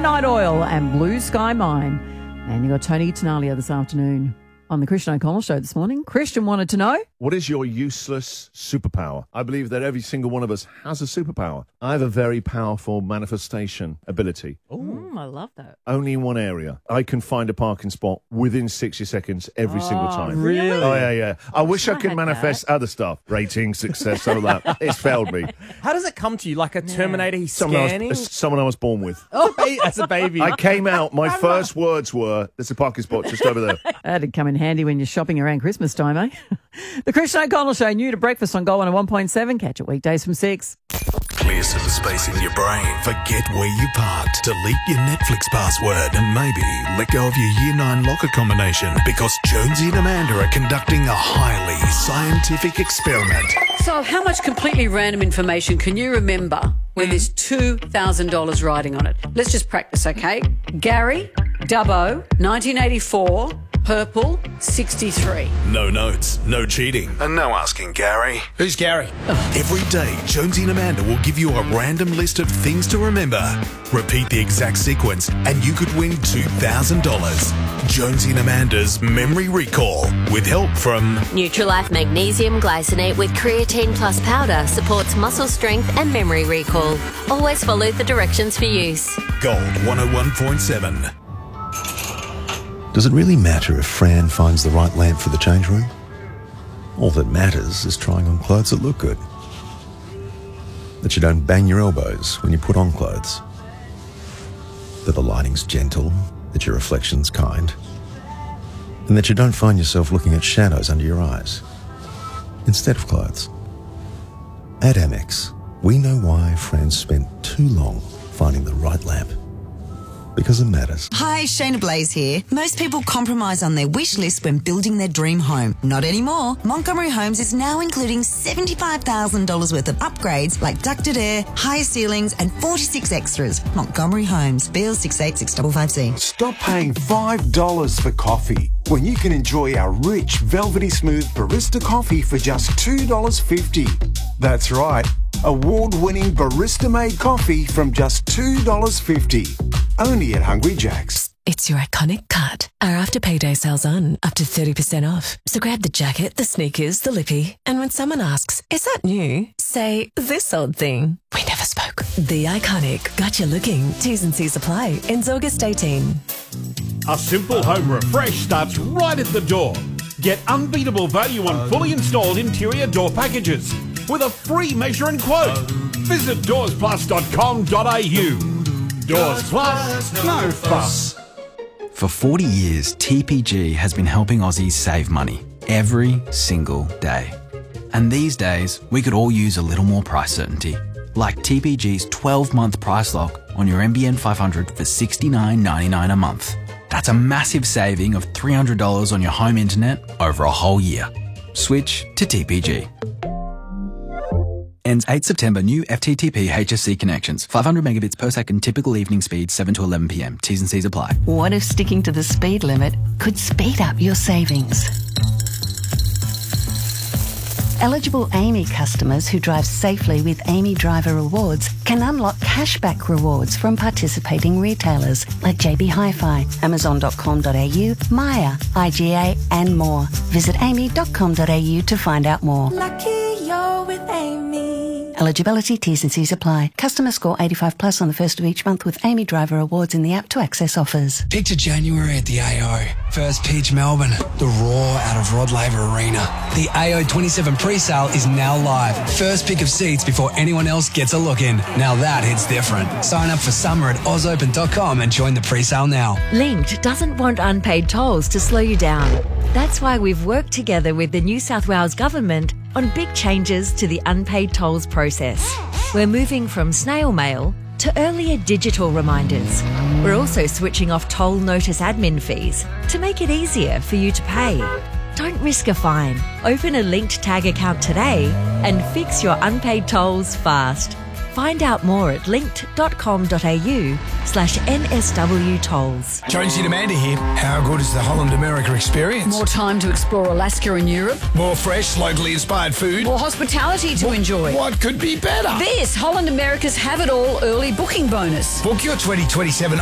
Midnight Oil and Blue Sky Mine. And you got Tony Tenalia this afternoon on the Christian O'Connell Show this morning. Christian wanted to know, what is your useless superpower? I believe that every single one of us has a superpower. I have a very powerful manifestation ability. I love that. Only in one area. I can find a parking spot within 60 seconds every single time. Really? Oh, yeah. I wish I could had manifest other stuff. Rating, success, all of that. It's failed me. How does it come to you? Like a Terminator, he's Someone scanning? I was born with. As a baby. I came out, my first words were, there's a parking spot just over there. That'd come in handy when you're shopping around Christmas time, eh? The Christian O'Connell Show, new to breakfast on Gold 101.7. Catch it weekdays from 6. Clear some space in your brain. Forget where you parked. Delete your Netflix password and maybe let go of your Year 9 locker combination because Jonesy and Amanda are conducting a highly scientific experiment. So how much completely random information can you remember when there's $2,000 riding on it? Let's just practice, okay? Gary, Dubbo, 1984, purple, 63. No notes, no cheating, and no asking Gary. Who's Gary? Every day, Jonesy and Amanda will give you a random list of things to remember. Repeat the exact sequence, and you could win $2,000. Jonesy and Amanda's Memory Recall, with help from Nutrilife Magnesium Glycinate with Creatine Plus powder supports muscle strength and memory recall. Always follow the directions for use. Gold 101.7. Does it really matter if Fran finds the right lamp for the change room? All that matters is trying on clothes that look good. That you don't bang your elbows when you put on clothes. That the lighting's gentle, that your reflection's kind. And that you don't find yourself looking at shadows under your eyes instead of clothes. At Amex, we know why Fran spent too long finding the right lamp. Because it matters. Hi, Shayna Blaze here. Most people compromise on their wish list when building their dream home. Not anymore. Montgomery Homes is now including $75,000 worth of upgrades like ducted air, higher ceilings and 46 extras. Montgomery Homes, BL 68655C. Stop paying $5 for coffee when you can enjoy our rich, velvety smooth barista coffee for just $2.50. That's right. Award-winning barista-made coffee from just $2.50. Only at Hungry Jack's. It's your iconic cut. Our After Payday sale's on, up to 30% off. So grab the jacket, the sneakers, the lippy, and when someone asks, is that new? Say, this old thing. We never spoke. The Iconic. Got you looking. T's and C's apply. Ends August 18. A simple home refresh starts right at the door. Get unbeatable value on fully installed interior door packages with a free measure and quote. Visit doorsplus.com.au. Doors Plus, no fuss. For 40 years, TPG has been helping Aussies save money every single day. And these days, we could all use a little more price certainty. Like TPG's 12-month price lock on your NBN 500 for $69.99 a month. That's a massive saving of $300 on your home internet over a whole year. Switch to TPG. Ends 8 September. New FTTP HSC connections. 500 megabits per second. Typical evening speed 7 to 11 p.m. T's and C's apply. What if sticking to the speed limit could speed up your savings? Eligible AAMI customers who drive safely with AAMI Driver Rewards can unlock cashback rewards from participating retailers like JB Hi-Fi, Amazon.com.au, Maya, IGA and more. Visit aami.com.au to find out more. Lucky you're with AAMI. Eligibility, T's and C's apply. Customer score 85 plus on the first of each month with AAMI Driver Awards in the app to access offers. Picture January at the AO. First pitch Melbourne. The roar out of Rod Laver Arena. The AO 27 pre-sale is now live. First pick of seats before anyone else gets a look in. Now that hits different. Sign up for summer at ausopen.com and join the pre-sale now. Linked doesn't want unpaid tolls to slow you down. That's why we've worked together with the New South Wales Government on big changes to the unpaid tolls process. We're moving from snail mail to earlier digital reminders. We're also switching off toll notice admin fees to make it easier for you to pay. Don't risk a fine. Open a Linked Tag account today and fix your unpaid tolls fast. Find out more at linked.com.au/NSW tolls. Jonesy and Amanda here. How good is the Holland America experience? More time to explore Alaska and Europe. More fresh, locally inspired food. More hospitality to enjoy. What could be better? This Holland America's Have It All early booking bonus. Book your 2027